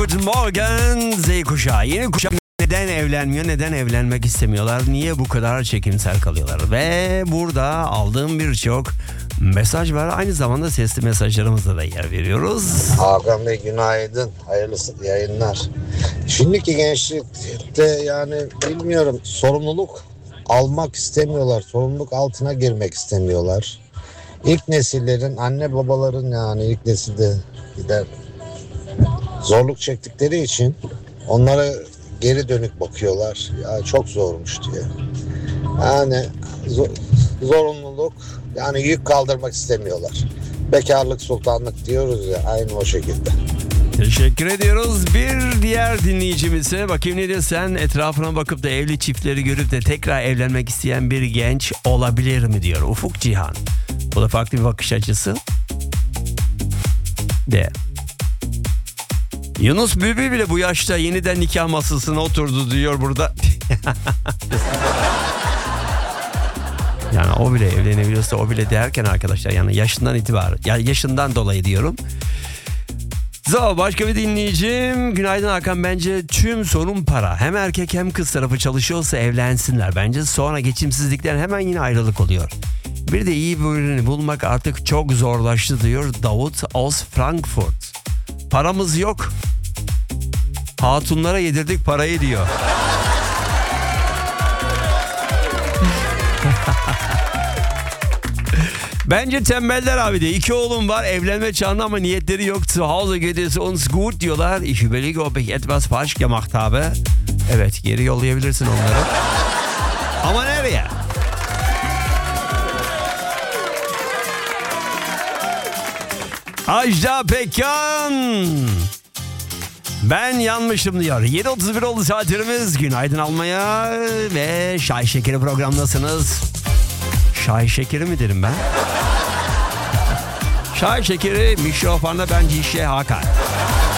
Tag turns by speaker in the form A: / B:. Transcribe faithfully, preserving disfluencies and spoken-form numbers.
A: Good morning Z kuşağı. Yeni kuşak neden evlenmiyor, neden evlenmek istemiyorlar, niye bu kadar çekimsel kalıyorlar? Ve burada aldığım birçok mesaj var. Aynı zamanda sesli mesajlarımızda da yer veriyoruz.
B: Hakan Bey günaydın. Hayırlı yayınlar. Şimdiki gençlikte yani bilmiyorum sorumluluk almak istemiyorlar. Sorumluluk altına girmek istemiyorlar. İlk nesillerin, anne babaların yani ilk nesilde gider zorluk çektikleri için onlara geri dönük bakıyorlar. Ya çok zormuş diye. Yani zor, zorunluluk yani yük kaldırmak istemiyorlar. Bekarlık sultanlık diyoruz ya, aynı o şekilde.
A: Teşekkür ediyoruz. Bir diğer dinleyicimize bakayım ne diyor, sen etrafına bakıp da evli çiftleri görüp de tekrar evlenmek isteyen bir genç olabilir mi diyor Ufuk Cihan. Bu da farklı bir bakış açısı. De. Yunus Bülbül bile bu yaşta yeniden nikah masasına oturdu diyor burada. Yani o bile evlenebiliyorsa o bile derken arkadaşlar yani yaşından itibaren, yani yaşından dolayı diyorum. So, başka bir dinleyicim. Günaydın Hakan, bence tüm sorun para. Hem erkek hem kız tarafı çalışıyorsa evlensinler. Bence sonra geçimsizlikten hemen yine ayrılık oluyor. Bir de iyi birini bulmak artık çok zorlaştı diyor Davut Oz Frankfurt. Paramız yok. Hatunlara yedirdik parayı diyor. Bence tembeller abi de. İki oğlum var, evlenme çağında ama niyetleri yok. Zu Hause geht es uns gut diyorlar. Ich überlege ob ich etwas falsch gemacht habe. Evet, geri yollayabilirsin onları. Ama nereye? Ajda Pekkan. Ben yanmışım diyor. yedi otuz bir oldu saatlerimiz. Günaydın Almanya ve Şay Şekeri programdasınız. Şay Şekeri mi derim ben? Şay Şekeri, mikrofanda ben Cişe Hakan.